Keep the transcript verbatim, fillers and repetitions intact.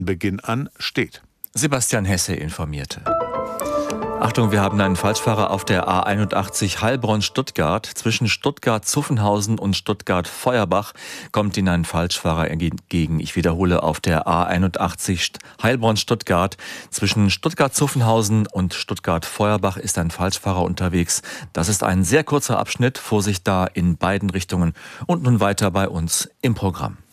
Beginn an steht. Sebastian Hesse informierte. Achtung, wir haben einen Falschfahrer auf der A einundachtzig Heilbronn-Stuttgart. Zwischen Stuttgart-Zuffenhausen und Stuttgart-Feuerbach kommt Ihnen ein Falschfahrer entgegen. Ich wiederhole, auf der A einundachtzig Heilbronn-Stuttgart. Zwischen Stuttgart-Zuffenhausen und Stuttgart-Feuerbach ist ein Falschfahrer unterwegs. Das ist ein sehr kurzer Abschnitt. Vorsicht da in beiden Richtungen. Und nun weiter bei uns im Programm.